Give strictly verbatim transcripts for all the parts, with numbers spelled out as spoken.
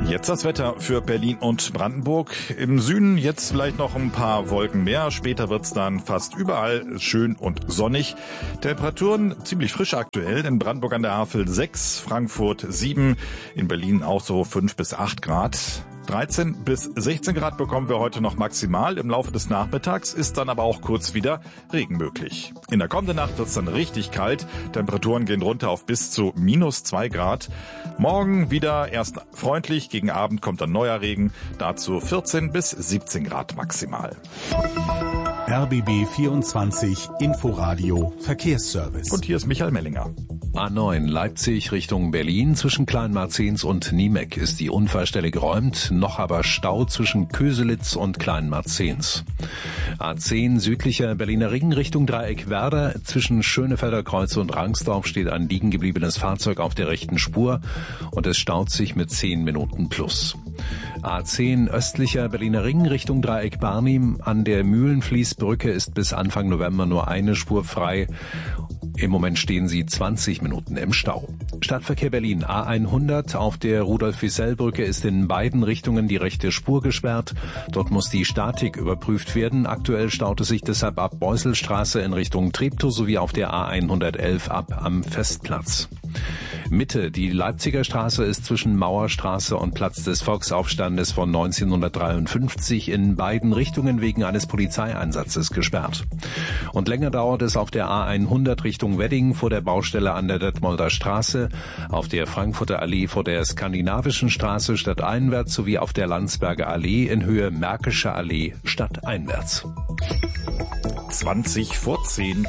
Jetzt das Wetter für Berlin und Brandenburg. Im Süden jetzt vielleicht noch ein paar Wolken mehr. Später wird's dann fast überall schön und sonnig. Temperaturen ziemlich frisch aktuell. In Brandenburg an der Havel sechs, Frankfurt sieben, in Berlin auch so fünf bis acht Grad. dreizehn bis sechzehn Grad bekommen wir heute noch maximal. Im Laufe des Nachmittags ist dann aber auch kurz wieder Regen möglich. In der kommenden Nacht wird's dann richtig kalt. Temperaturen gehen runter auf bis zu minus zwei Grad. Morgen wieder erst freundlich. Gegen Abend kommt dann neuer Regen. Dazu vierzehn bis siebzehn Grad maximal. R B B vierundzwanzig Inforadio Verkehrsservice. Und hier ist Michael Mellinger. A neun Leipzig Richtung Berlin. Zwischen Kleinmarzens und Niemeck ist die Unfallstelle geräumt. Noch aber Stau zwischen Köselitz und Kleinmarzens. A zehn südlicher Berliner Ring Richtung Dreieckwerder. Zwischen Schönefelder Kreuz und Rangsdorf steht ein liegen gebliebenes Fahrzeug auf der rechten Spur. Und es staut sich mit zehn Minuten plus. A zehn östlicher Berliner Ring Richtung Dreieck Barnim. An der Mühlenfließbrücke ist bis Anfang November nur eine Spur frei. Im Moment stehen sie zwanzig Minuten im Stau. Stadtverkehr Berlin A hundert. Auf der Rudolf-Wissell-Brücke ist in beiden Richtungen die rechte Spur gesperrt. Dort muss die Statik überprüft werden. Aktuell staut es sich deshalb ab Beuselstraße in Richtung Treptow sowie auf der A hundertelf ab am Festplatz. Mitte, die Leipziger Straße ist zwischen Mauerstraße und Platz des Volksaufstandes von neunzehnhundertdreiundfünfzig in beiden Richtungen wegen eines Polizeieinsatzes gesperrt. Und länger dauert es auf der A hundert Richtung Wedding vor der Baustelle an der Detmolder Straße, auf der Frankfurter Allee vor der Skandinavischen Straße stadteinwärts sowie auf der Landsberger Allee in Höhe Märkischer Allee stadteinwärts. zwanzig vor zehn.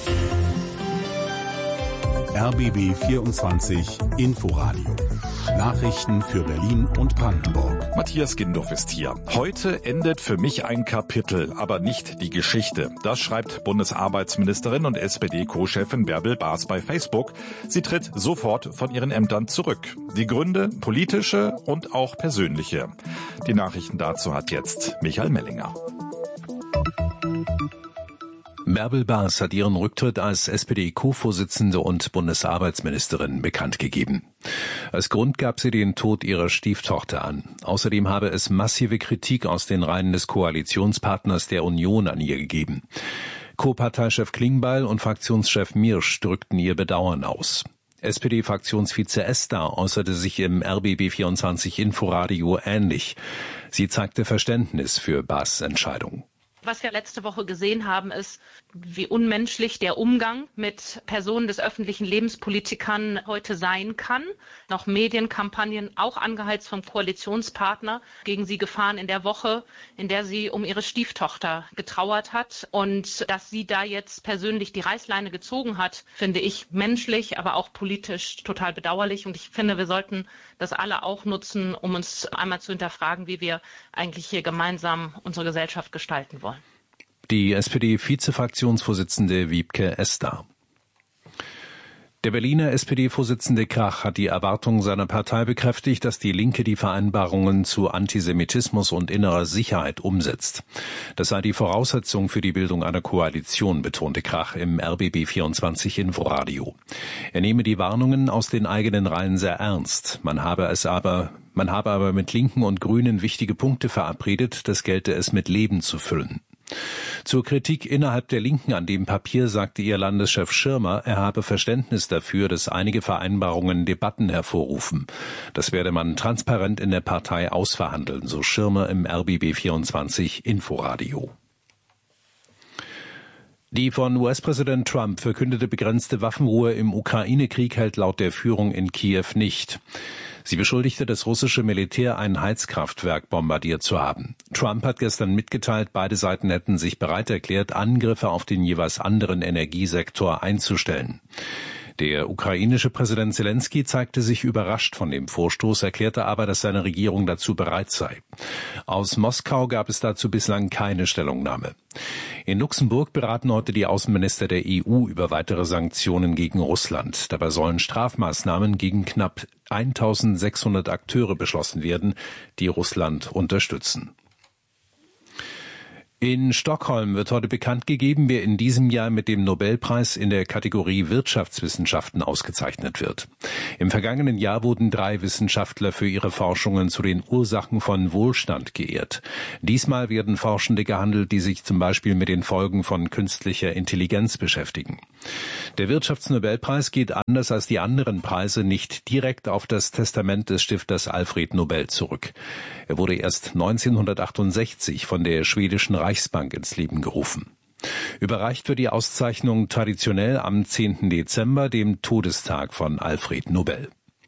R B B vierundzwanzig Inforadio. Nachrichten für Berlin und Brandenburg. Matthias Gindorf ist hier. Heute endet für mich ein Kapitel, aber nicht die Geschichte. Das schreibt Bundesarbeitsministerin und S P D-Co-Chefin Bärbel Baas bei Facebook. Sie tritt sofort von ihren Ämtern zurück. Die Gründe politische und auch persönliche. Die Nachrichten dazu hat jetzt Michael Mellinger. Bärbel Baas hat ihren Rücktritt als S P D-Co-Vorsitzende und Bundesarbeitsministerin bekannt gegeben. Als Grund gab sie den Tod ihrer Stieftochter an. Außerdem habe es massive Kritik aus den Reihen des Koalitionspartners der Union an ihr gegeben. Co-Parteichef Klingbeil und Fraktionschef Mirsch drückten ihr Bedauern aus. S P D-Fraktionsvize Esser äußerte sich im R B B vierundzwanzig Inforadio ähnlich. Sie zeigte Verständnis für Baas' Entscheidung. Was wir letzte Woche gesehen haben, ist, wie unmenschlich der Umgang mit Personen des öffentlichen Lebens, Politikern heute sein kann. Noch Medienkampagnen, auch angeheizt vom Koalitionspartner, gegen sie gefahren in der Woche, in der sie um ihre Stieftochter getrauert hat. Und dass sie da jetzt persönlich die Reißleine gezogen hat, finde ich menschlich, aber auch politisch total bedauerlich. Und ich finde, wir sollten das alle auch nutzen, um uns einmal zu hinterfragen, wie wir eigentlich hier gemeinsam unsere Gesellschaft gestalten wollen. Die S P D-Vize-Fraktionsvorsitzende Wiebke Esser. Der Berliner S P D-Vorsitzende Krach hat die Erwartung seiner Partei bekräftigt, dass die Linke die Vereinbarungen zu Antisemitismus und innerer Sicherheit umsetzt. Das sei die Voraussetzung für die Bildung einer Koalition, betonte Krach im R B B vierundzwanzig Inforadio. Er nehme die Warnungen aus den eigenen Reihen sehr ernst. Man habe es aber, man habe aber mit Linken und Grünen wichtige Punkte verabredet, das gelte es mit Leben zu füllen. Zur Kritik innerhalb der Linken an dem Papier sagte ihr Landeschef Schirmer, er habe Verständnis dafür, dass einige Vereinbarungen Debatten hervorrufen. Das werde man transparent in der Partei ausverhandeln, so Schirmer im R B B vierundzwanzig Inforadio. Die von U S-Präsident Trump verkündete begrenzte Waffenruhe im Ukraine-Krieg hält laut der Führung in Kiew nicht. Sie beschuldigte das russische Militär, ein Heizkraftwerk bombardiert zu haben. Trump hat gestern mitgeteilt, beide Seiten hätten sich bereit erklärt, Angriffe auf den jeweils anderen Energiesektor einzustellen. Der ukrainische Präsident Zelensky zeigte sich überrascht von dem Vorstoß, erklärte aber, dass seine Regierung dazu bereit sei. Aus Moskau gab es dazu bislang keine Stellungnahme. In Luxemburg beraten heute die Außenminister der E U über weitere Sanktionen gegen Russland. Dabei sollen Strafmaßnahmen gegen knapp eintausendsechshundert Akteure beschlossen werden, die Russland unterstützen. In Stockholm wird heute bekannt gegeben, wer in diesem Jahr mit dem Nobelpreis in der Kategorie Wirtschaftswissenschaften ausgezeichnet wird. Im vergangenen Jahr wurden drei Wissenschaftler für ihre Forschungen zu den Ursachen von Wohlstand geehrt. Diesmal werden Forschende gehandelt, die sich zum Beispiel mit den Folgen von künstlicher Intelligenz beschäftigen. Der Wirtschaftsnobelpreis geht anders als die anderen Preise nicht direkt auf das Testament des Stifters Alfred Nobel zurück. Er wurde erst neunzehnhundertachtundsechzig von der schwedischen Reichsbank ins Leben gerufen. Überreicht wird die Auszeichnung traditionell am zehnten Dezember, dem Todestag von Alfred Nobel.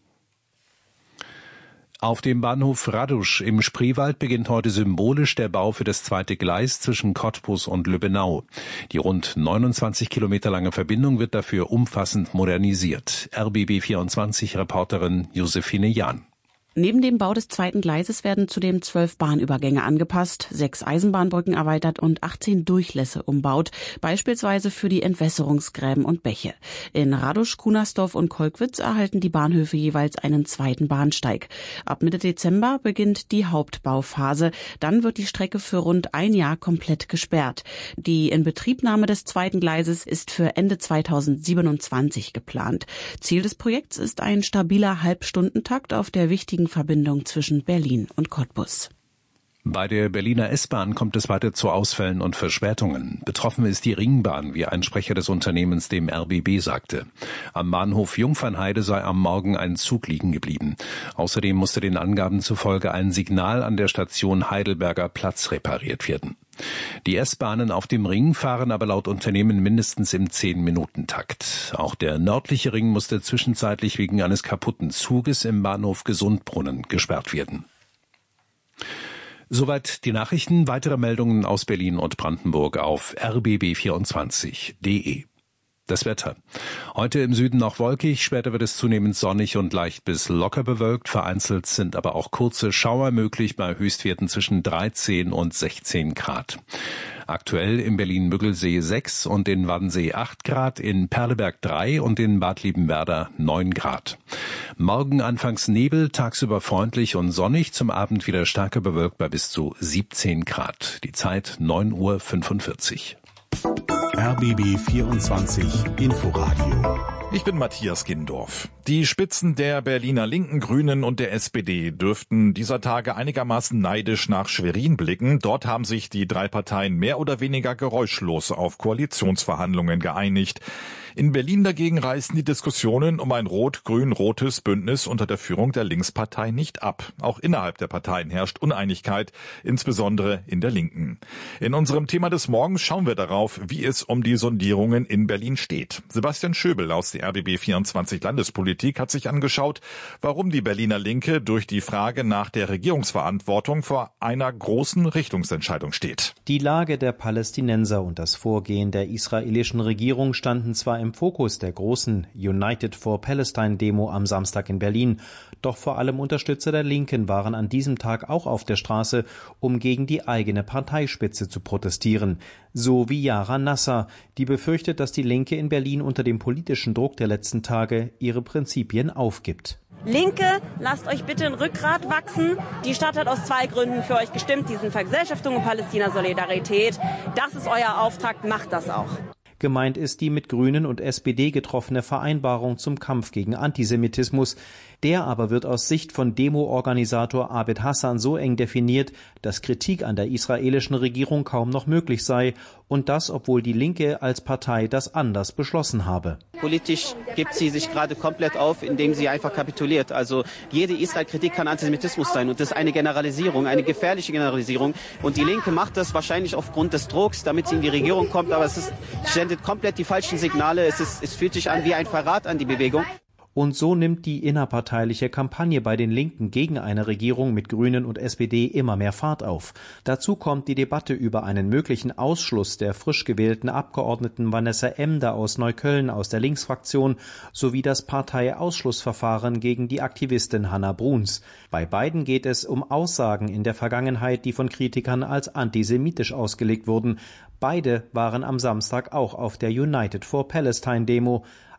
Auf dem Bahnhof Radusch im Spreewald beginnt heute symbolisch der Bau für das zweite Gleis zwischen Cottbus und Lübbenau. Die rund neunundzwanzig Kilometer lange Verbindung wird dafür umfassend modernisiert. R B B vierundzwanzig-Reporterin Josephine Jahn. Neben dem Bau des zweiten Gleises werden zudem zwölf Bahnübergänge angepasst, sechs Eisenbahnbrücken erweitert und achtzehn Durchlässe umbaut, beispielsweise für die Entwässerungsgräben und Bäche. In Radusch, Kunersdorf und Kolkwitz erhalten die Bahnhöfe jeweils einen zweiten Bahnsteig. Ab Mitte Dezember beginnt die Hauptbauphase. Dann wird die Strecke für rund ein Jahr komplett gesperrt. Die Inbetriebnahme des zweiten Gleises ist für Ende zweitausendsiebenundzwanzig geplant. Ziel des Projekts ist ein stabiler Halbstundentakt auf der wichtigen Verbindung zwischen Berlin und Cottbus. Bei der Berliner S-Bahn kommt es weiter zu Ausfällen und Verspätungen. Betroffen ist die Ringbahn, wie ein Sprecher des Unternehmens dem R B B sagte. Am Bahnhof Jungfernheide sei am Morgen ein Zug liegen geblieben. Außerdem musste den Angaben zufolge ein Signal an der Station Heidelberger Platz repariert werden. Die S-Bahnen auf dem Ring fahren aber laut Unternehmen mindestens im zehn-Minuten-Takt. Auch der nördliche Ring musste zwischenzeitlich wegen eines kaputten Zuges im Bahnhof Gesundbrunnen gesperrt werden. Soweit die Nachrichten. Weitere Meldungen aus Berlin und Brandenburg auf r b b vierundzwanzig punkt d e. Das Wetter. Heute im Süden noch wolkig, später wird es zunehmend sonnig und leicht bis locker bewölkt. Vereinzelt sind aber auch kurze Schauer möglich bei Höchstwerten zwischen dreizehn und sechzehn Grad. Aktuell in Berlin-Müggelsee sechs und in Wannsee acht Grad, in Perleberg drei und in Bad Liebenwerda neun Grad. Morgen anfangs Nebel, tagsüber freundlich und sonnig, zum Abend wieder stärker bewölkt bei bis zu siebzehn Grad. Die Zeit neun Uhr fünfundvierzig. R B B vierundzwanzig Inforadio. Ich bin Matthias Gindorf. Die Spitzen der Berliner Linken, Grünen und der S P D dürften dieser Tage einigermaßen neidisch nach Schwerin blicken. Dort haben sich die drei Parteien mehr oder weniger geräuschlos auf Koalitionsverhandlungen geeinigt. In Berlin dagegen reißen die Diskussionen um ein rot-grün-rotes Bündnis unter der Führung der Linkspartei nicht ab. Auch innerhalb der Parteien herrscht Uneinigkeit, insbesondere in der Linken. In unserem Thema des Morgens schauen wir darauf, wie es um die Sondierungen in Berlin steht. Sebastian Schöbel aus der R B B vierundzwanzig Landespolitik hat sich angeschaut, warum die Berliner Linke durch die Frage nach der Regierungsverantwortung vor einer großen Richtungsentscheidung steht. Die Lage der Palästinenser und das Vorgehen der israelischen Regierung standen zwar im Fokus der großen United for Palestine Demo am Samstag in Berlin, doch vor allem Unterstützer der Linken waren an diesem Tag auch auf der Straße, um gegen die eigene Parteispitze zu protestieren. So wie Yara Nasser, die befürchtet, dass die Linke in Berlin unter dem politischen Druck der letzten Tage ihre Prinzipien aufgibt. Linke, lasst euch bitte ein Rückgrat wachsen. Die Stadt hat aus zwei Gründen für euch gestimmt, diesen Vergesellschaftung und Palästina-Solidarität. Das ist euer Auftrag, macht das auch. Gemeint ist die mit Grünen und S P D getroffene Vereinbarung zum Kampf gegen Antisemitismus. Der aber wird aus Sicht von Demo-Organisator Abed Hassan so eng definiert, dass Kritik an der israelischen Regierung kaum noch möglich sei. Und das, obwohl die Linke als Partei das anders beschlossen habe. Politisch gibt sie sich gerade komplett auf, indem sie einfach kapituliert. Also jede Israel-Kritik kann Antisemitismus sein. Und das ist eine Generalisierung, eine gefährliche Generalisierung. Und die Linke macht das wahrscheinlich aufgrund des Drucks, damit sie in die Regierung kommt. Aber es ist, sendet komplett die falschen Signale. Es, ist, es fühlt sich an wie ein Verrat an die Bewegung. Und so nimmt die innerparteiliche Kampagne bei den Linken gegen eine Regierung mit Grünen und S P D immer mehr Fahrt auf. Dazu kommt die Debatte über einen möglichen Ausschluss der frisch gewählten Abgeordneten Vanessa Emder aus Neukölln aus der Linksfraktion sowie das Parteiausschlussverfahren gegen die Aktivistin Hannah Bruns. Bei beiden geht es um Aussagen in der Vergangenheit, die von Kritikern als antisemitisch ausgelegt wurden. Beide waren am Samstag auch auf der United for Palestine Demo.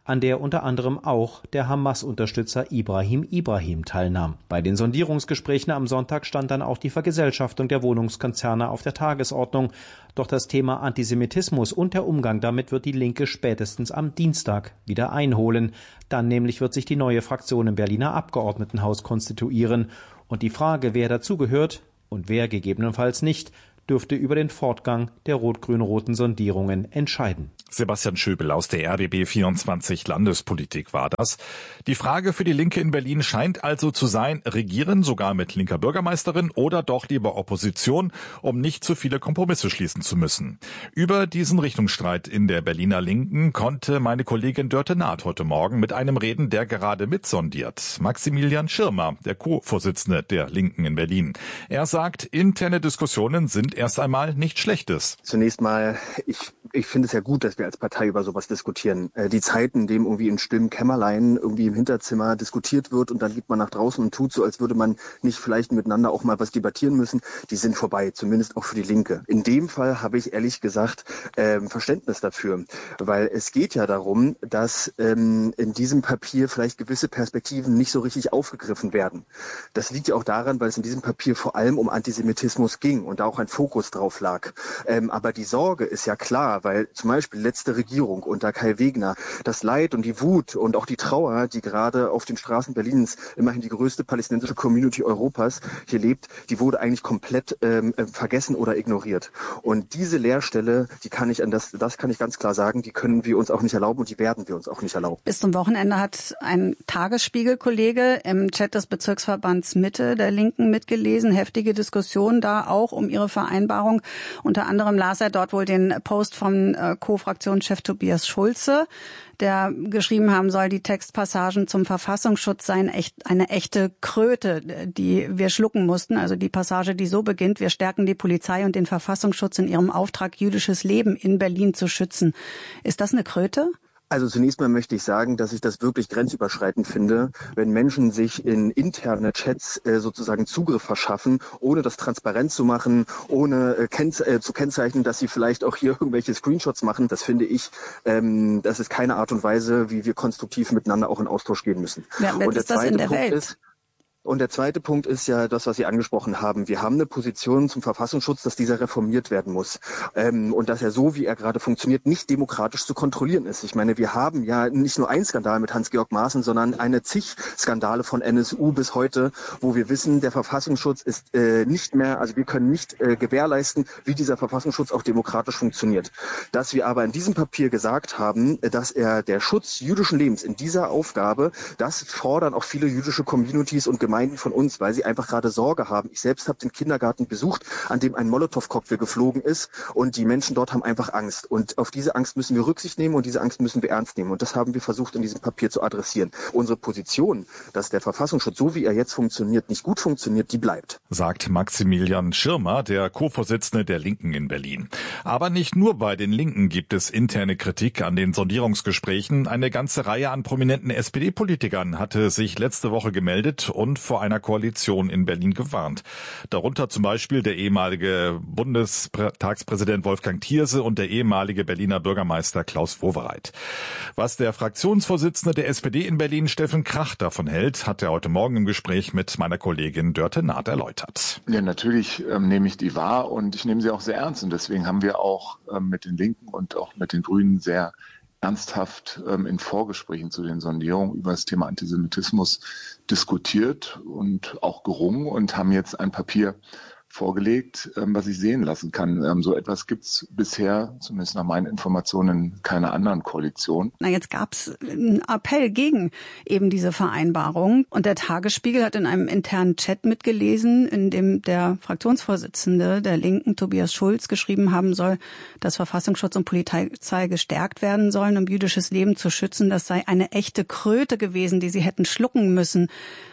an der unter anderem auch der Hamas-Unterstützer Ibrahim Ibrahim teilnahm. Bei den Sondierungsgesprächen am Sonntag stand dann auch die Vergesellschaftung der Wohnungskonzerne auf der Tagesordnung. Doch das Thema Antisemitismus und der Umgang damit wird die Linke spätestens am Dienstag wieder einholen. Dann nämlich wird sich die neue Fraktion im Berliner Abgeordnetenhaus konstituieren. Und die Frage, wer dazugehört und wer gegebenenfalls nicht, dürfte über den Fortgang der rot-grün-roten Sondierungen entscheiden. Sebastian Schöbel aus der R B B vierundzwanzig Landespolitik war das. Die Frage für die Linke in Berlin scheint also zu sein, regieren, sogar mit linker Bürgermeisterin, oder doch lieber Opposition, um nicht zu viele Kompromisse schließen zu müssen. Über diesen Richtungsstreit in der Berliner Linken konnte meine Kollegin Dörte Naht heute Morgen mit einem reden, der gerade mitsondiert. Maximilian Schirmer, der Co-Vorsitzende der Linken in Berlin. Er sagt, interne Diskussionen sind erst einmal nichts Schlechtes. Zunächst mal, ich, ich finde es ja gut, dass wir als Partei über sowas diskutieren. Äh, die Zeiten, in denen irgendwie in stillen Kämmerlein irgendwie im Hinterzimmer diskutiert wird und dann geht man nach draußen und tut so, als würde man nicht vielleicht miteinander auch mal was debattieren müssen, die sind vorbei, zumindest auch für die Linke. In dem Fall habe ich ehrlich gesagt äh, Verständnis dafür, weil es geht ja darum, dass ähm, in diesem Papier vielleicht gewisse Perspektiven nicht so richtig aufgegriffen werden. Das liegt ja auch daran, weil es in diesem Papier vor allem um Antisemitismus ging und da auch ein Fokus drauf lag. Ähm, aber die Sorge ist ja klar, weil zum Beispiel letzte Regierung unter Kai Wegner, das Leid und die Wut und auch die Trauer, die gerade auf den Straßen Berlins, immerhin die größte palästinensische Community Europas, hier lebt, die wurde eigentlich komplett ähm, vergessen oder ignoriert. Und diese Leerstelle, die kann ich an das, das kann ich ganz klar sagen, die können wir uns auch nicht erlauben und die werden wir uns auch nicht erlauben. Bis zum Wochenende hat ein Tagesspiegel-Kollege im Chat des Bezirksverbands Mitte der Linken mitgelesen, heftige Diskussionen da auch um ihre Vereinbarung. Unter anderem las er dort wohl den Post vom äh, Co-Fraktionschef Tobias Schulze, der geschrieben haben soll, die Textpassagen zum Verfassungsschutz seien echt eine echte Kröte, die wir schlucken mussten. Also die Passage, die so beginnt: Wir stärken die Polizei und den Verfassungsschutz in ihrem Auftrag, jüdisches Leben in Berlin zu schützen. Ist das eine Kröte? Also zunächst mal möchte ich sagen, dass ich das wirklich grenzüberschreitend finde, wenn Menschen sich in interne Chats äh, sozusagen Zugriff verschaffen, ohne das transparent zu machen, ohne äh, kenz- äh, zu kennzeichnen, dass sie vielleicht auch hier irgendwelche Screenshots machen. Das finde ich, ähm, das ist keine Art und Weise, wie wir konstruktiv miteinander auch in Austausch gehen müssen. Ja, und der ist das in der Punkt Welt? Ist, Und der zweite Punkt ist ja das, was Sie angesprochen haben. Wir haben eine Position zum Verfassungsschutz, dass dieser reformiert werden muss. Ähm, und dass er so, wie er gerade funktioniert, nicht demokratisch zu kontrollieren ist. Ich meine, wir haben ja nicht nur einen Skandal mit Hans-Georg Maaßen, sondern eine zig Skandale von N S U bis heute, wo wir wissen, der Verfassungsschutz ist äh, nicht mehr, also wir können nicht äh, gewährleisten, wie dieser Verfassungsschutz auch demokratisch funktioniert. Dass wir aber in diesem Papier gesagt haben, dass er der Schutz jüdischen Lebens in dieser Aufgabe, das fordern auch viele jüdische Communities und Gemeinden von uns, weil sie einfach gerade Sorge haben. Ich selbst habe den Kindergarten besucht, an dem ein Molotow-Cocktail geflogen ist, und die Menschen dort haben einfach Angst. Und auf diese Angst müssen wir Rücksicht nehmen und diese Angst müssen wir ernst nehmen. Und das haben wir versucht in diesem Papier zu adressieren. Unsere Position, dass der Verfassungsschutz, so wie er jetzt funktioniert, nicht gut funktioniert, die bleibt. Sagt Maximilian Schirmer, der Co-Vorsitzende der Linken in Berlin. Aber nicht nur bei den Linken gibt es interne Kritik an den Sondierungsgesprächen. Eine ganze Reihe an prominenten S P D-Politikern hatte sich letzte Woche gemeldet und vor einer Koalition in Berlin gewarnt. Darunter zum Beispiel der ehemalige Bundestagspräsident Wolfgang Thierse und der ehemalige Berliner Bürgermeister Klaus Wowereit. Was der Fraktionsvorsitzende der S P D in Berlin, Steffen Krach, davon hält, hat er heute Morgen im Gespräch mit meiner Kollegin Dörte Naht erläutert. Ja, natürlich ähm, nehme ich die wahr und ich nehme sie auch sehr ernst. Und deswegen haben wir auch ähm, mit den Linken und auch mit den Grünen sehr ernsthaft ähm, in Vorgesprächen zu den Sondierungen über das Thema Antisemitismus diskutiert und auch gerungen und haben jetzt ein Papier vorgelegt, was sich sehen lassen kann. So etwas gibt es bisher, zumindest nach meinen Informationen, in keiner anderen Koalition. Na, jetzt gab es einen Appell gegen eben diese Vereinbarung. Und der Tagesspiegel hat in einem internen Chat mitgelesen, in dem der Fraktionsvorsitzende der Linken, Tobias Schulz, geschrieben haben soll, dass Verfassungsschutz und Polizei gestärkt werden sollen, um jüdisches Leben zu schützen. Das sei eine echte Kröte gewesen, die sie hätten schlucken müssen.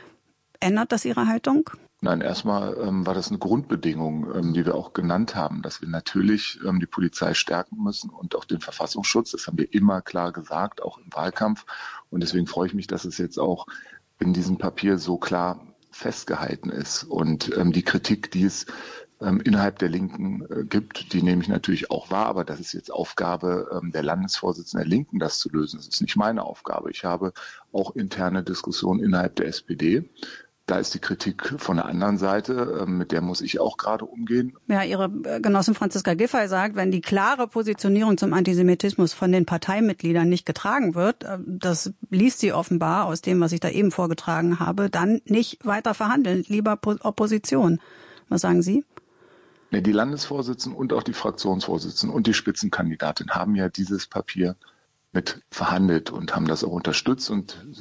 Ändert das Ihre Haltung? Nein, erstmal ähm, war das eine Grundbedingung, ähm, die wir auch genannt haben, dass wir natürlich ähm, die Polizei stärken müssen und auch den Verfassungsschutz. Das haben wir immer klar gesagt, auch im Wahlkampf. Und deswegen freue ich mich, dass es jetzt auch in diesem Papier so klar festgehalten ist. Und ähm, die Kritik, die es ähm, innerhalb der Linken äh, gibt. Die nehme ich natürlich auch wahr, aber das ist jetzt Aufgabe ähm, der Landesvorsitzenden der Linken, das zu lösen. Das ist nicht meine Aufgabe. Ich habe auch interne Diskussionen innerhalb der S P D. Da ist die Kritik von der anderen Seite, mit der muss ich auch gerade umgehen. Ja, Ihre Genossin Franziska Giffey sagt, wenn die klare Positionierung zum Antisemitismus von den Parteimitgliedern nicht getragen wird, das liest sie offenbar aus dem, was ich da eben vorgetragen habe, dann nicht weiter verhandeln, lieber Opposition. Was sagen Sie? Die Landesvorsitzenden und auch die Fraktionsvorsitzenden und die Spitzenkandidatin haben ja dieses Papier mit verhandelt und haben das auch unterstützt und